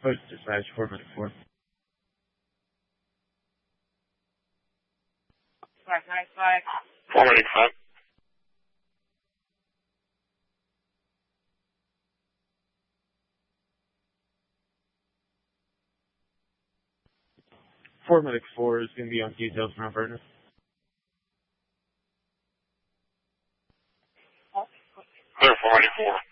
Post dispatch, 404. 595. 495. Medic 4 is going to be on details from Alberta. Clear 494.